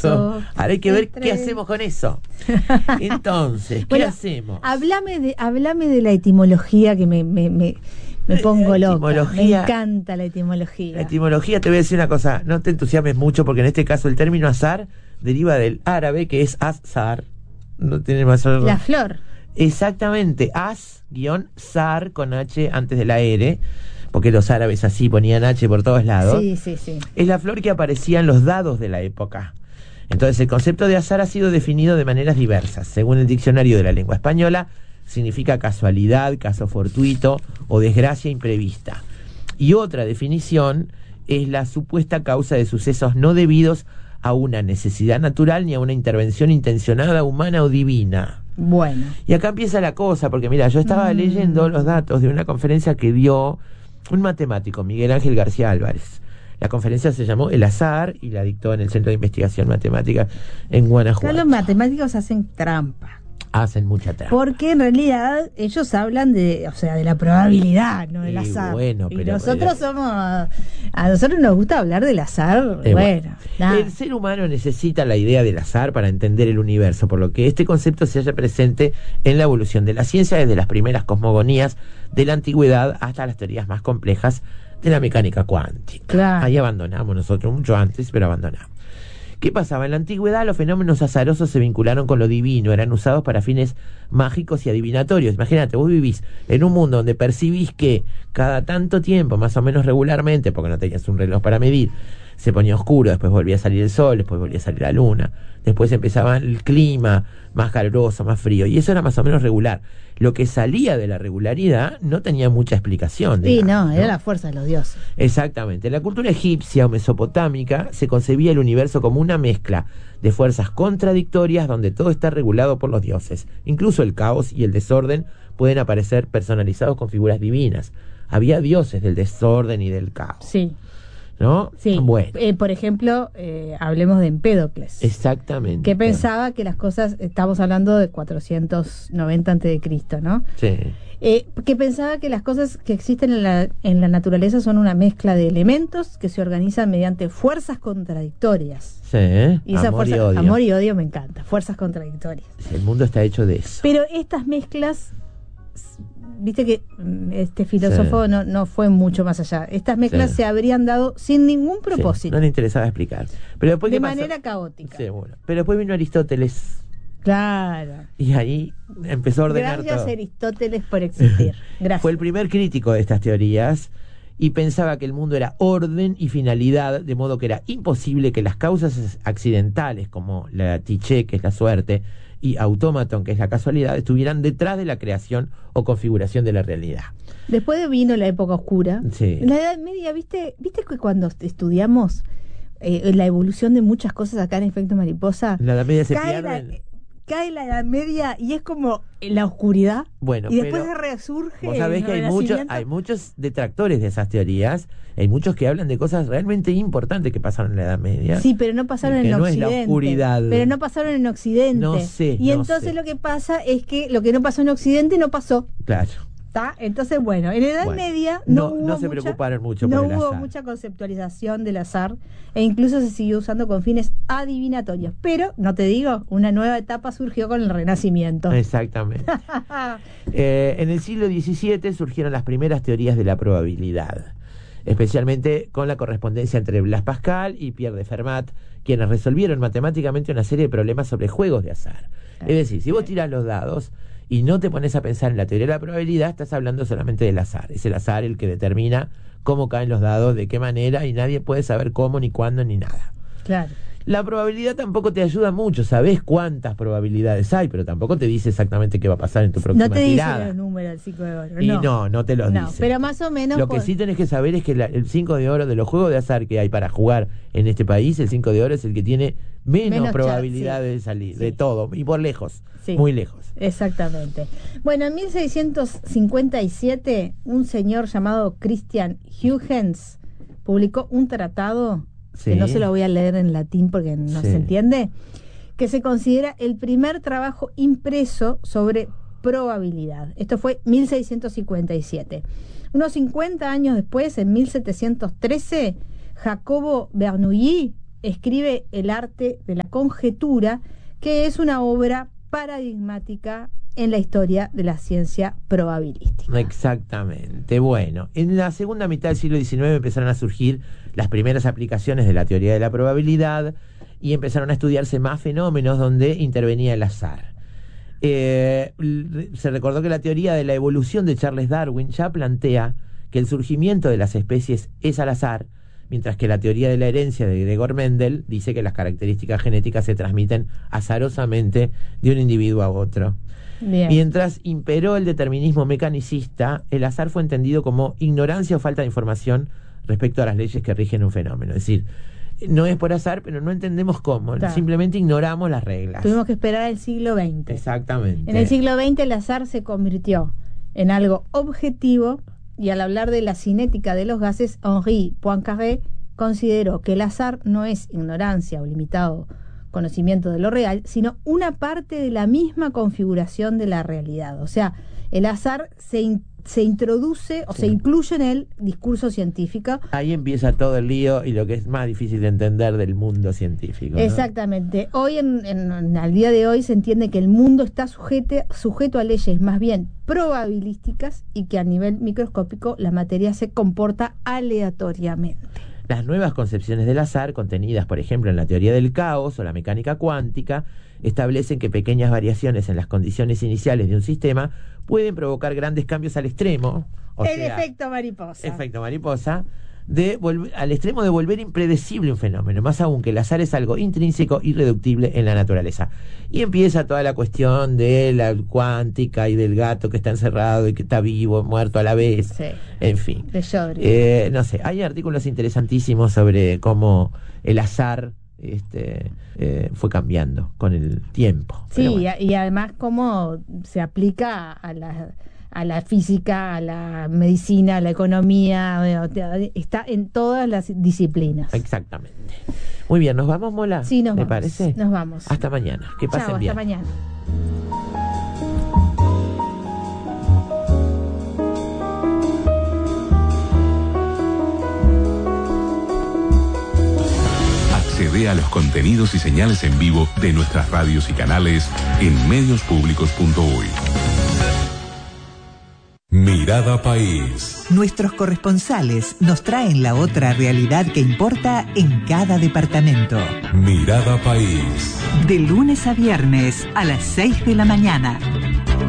eso. Ahora hay que ver qué hacemos con eso. Entonces, ¿qué hacemos? Háblame de la etimología que me pongo loca. Me encanta la etimología. La etimología, te voy a decir una cosa, no te entusiasmes mucho porque en este caso el término azar deriva del árabe, que es azar. No tiene más la flor. Exactamente, az-zar con H antes de la R, porque los árabes así ponían H por todos lados. Sí. Es la flor que aparecía en los dados de la época. Entonces el concepto de azar ha sido definido de maneras diversas. Según el diccionario de la lengua española, significa casualidad, caso fortuito o desgracia imprevista. Y otra definición es la supuesta causa de sucesos no debidos a una necesidad natural ni a una intervención intencionada, humana o divina. Bueno. Y acá empieza la cosa, porque mira, yo estaba leyendo los datos de una conferencia que dio un matemático, Miguel Ángel García Álvarez. La conferencia se llamó El Azar y la dictó en el Centro de Investigación Matemática en Guanajuato. Acá los matemáticos hacen trampa. Hacen mucha trampa. Porque en realidad ellos hablan de la probabilidad, no del azar. Bueno, y nosotros a nosotros nos gusta hablar del azar. El ser humano necesita la idea del azar para entender el universo, por lo que este concepto se halla presente en la evolución de la ciencia desde las primeras cosmogonías de la antigüedad hasta las teorías más complejas de la mecánica cuántica. Claro. Ahí abandonamos nosotros mucho antes, pero abandonamos. ¿Qué pasaba? En la antigüedad los fenómenos azarosos se vincularon con lo divino, eran usados para fines mágicos y adivinatorios. Imagínate, vos vivís en un mundo donde percibís que cada tanto tiempo, más o menos regularmente, porque no tenías un reloj para medir, se ponía oscuro, después volvía a salir el sol, después volvía a salir la luna, después empezaba el clima más caluroso, más frío, y eso era más o menos regular. Lo que salía de la regularidad no tenía mucha explicación. Sí, ¿no? Era la fuerza de los dioses. Exactamente. En la cultura egipcia o mesopotámica se concebía el universo como una mezcla de fuerzas contradictorias donde todo está regulado por los dioses. Incluso el caos y el desorden pueden aparecer personalizados con figuras divinas. Había dioses del desorden y del caos. Sí. ¿No? Sí. Bueno. Por ejemplo, hablemos de Empédocles. Exactamente. Que pensaba que las cosas, estamos hablando de 490 a.C., ¿no? Sí. Que pensaba que las cosas que existen en la naturaleza son una mezcla de elementos que se organizan mediante fuerzas contradictorias. Sí. Y esa fuerza, amor y odio me encanta, fuerzas contradictorias. El mundo está hecho de eso. Pero estas mezclas, viste que este filósofo no fue mucho más allá. Estas mezclas se habrían dado sin ningún propósito. No le interesaba explicar. Pero después, de manera caótica. Sí, bueno. Pero después vino Aristóteles. Claro. Y ahí empezó a ordenar Gracias todo. Aristóteles por existir. Gracias. Fue el primer crítico de estas teorías y pensaba que el mundo era orden y finalidad, de modo que era imposible que las causas accidentales, como la tiché, que es la suerte, y autómaton, que es la casualidad, estuvieran detrás de la creación o configuración de la realidad. Después vino la época oscura. Sí. En la Edad Media, ¿viste que cuando estudiamos la evolución de muchas cosas acá en Efecto Mariposa, En la Edad Media se pierden. Cae la Edad Media y es como la oscuridad. Bueno, y después pero se resurge. vos sabés que hay muchos detractores de esas teorías. Hay muchos que hablan de cosas realmente importantes que pasaron en la Edad Media. Sí, pero no pasaron en no Occidente. Es la oscuridad. Pero no pasaron en Occidente. No sé. Y entonces lo que pasa es que lo que no pasó en Occidente no pasó. Claro. ¿Está? Entonces, bueno, en la Edad Media no se preocuparon mucho por el azar. No hubo mucha conceptualización del azar e incluso se siguió usando con fines adivinatorios. Pero, no te digo, una nueva etapa surgió con el Renacimiento. Exactamente. En el siglo XVII surgieron las primeras teorías de la probabilidad, especialmente con la correspondencia entre Blaise Pascal y Pierre de Fermat, quienes resolvieron matemáticamente una serie de problemas sobre juegos de azar. Es decir, si vos tirás los dados y no te pones a pensar en la teoría de la probabilidad, estás hablando solamente del azar. Es el azar el que determina cómo caen los dados, de qué manera, y nadie puede saber cómo, ni cuándo, ni nada. Claro. La probabilidad tampoco te ayuda mucho, sabés cuántas probabilidades hay, pero tampoco te dice exactamente qué va a pasar en tu próxima tirada. No te dice los números del 5 de oro. Y no te los dice. Pero más o menos. Lo que sí tenés que saber es que el 5 de oro de los juegos de azar que hay para jugar en este país, el 5 de oro es el que tiene menos probabilidades de salir, de todo, y por lejos, muy lejos. Exactamente. Bueno, en 1657, un señor llamado Christian Huygens publicó un tratado, que no se lo voy a leer en latín porque no se entiende, que se considera el primer trabajo impreso sobre probabilidad. Esto fue 1657. Unos 50 años después, en 1713, Jacobo Bernoulli escribe El arte de la conjetura, que es una obra paradigmática en la historia de la ciencia probabilística. Exactamente. Bueno, en la segunda mitad del siglo XIX empezaron a surgir las primeras aplicaciones de la teoría de la probabilidad y empezaron a estudiarse más fenómenos donde intervenía el azar. Se recordó que la teoría de la evolución de Charles Darwin ya plantea que el surgimiento de las especies es al azar, mientras que la teoría de la herencia de Gregor Mendel dice que las características genéticas se transmiten azarosamente de un individuo a otro. Bien. Mientras imperó el determinismo mecanicista, el azar fue entendido como ignorancia o falta de información respecto a las leyes que rigen un fenómeno. Es decir, no es por azar, pero no entendemos cómo, claro. Simplemente ignoramos las reglas. Tuvimos que esperar al siglo XX. Exactamente. En el siglo XX el azar se convirtió en algo objetivo, y al hablar de la cinética de los gases, Henri Poincaré consideró que el azar no es ignorancia o limitado conocimiento de lo real, sino una parte de la misma configuración de la realidad. O sea, el azar se introduce o se incluye en el discurso científico. Ahí empieza todo el lío y lo que es más difícil de entender del mundo científico, ¿no? Exactamente. Hoy, al día de hoy, se entiende que el mundo está sujeto a leyes más bien probabilísticas y que a nivel microscópico la materia se comporta aleatoriamente. Las nuevas concepciones del azar, contenidas por ejemplo en la teoría del caos o la mecánica cuántica, establecen que pequeñas variaciones en las condiciones iniciales de un sistema pueden provocar grandes cambios al extremo, efecto mariposa. Efecto mariposa, al extremo de volver impredecible un fenómeno, más aún que el azar es algo intrínseco, irreductible en la naturaleza. Y empieza toda la cuestión de la cuántica y del gato que está encerrado y que está vivo, muerto a la vez. Sí. En fin. De no sé, hay artículos interesantísimos sobre cómo el azar fue cambiando con el tiempo. Sí, bueno. y además cómo se aplica a la física, a la medicina, a la economía, está en todas las disciplinas. Exactamente. Muy bien, ¿nos vamos, Mola? Sí, nos vamos. ¿Te parece? Nos vamos. Hasta mañana. Que pasen Chao, bien. Hasta mañana. Accede a los contenidos y señales en vivo de nuestras radios y canales en mediospublicos.uy. Mirada País. Nuestros corresponsales nos traen la otra realidad que importa en cada departamento. Mirada País. De lunes a viernes a las 6 de la mañana.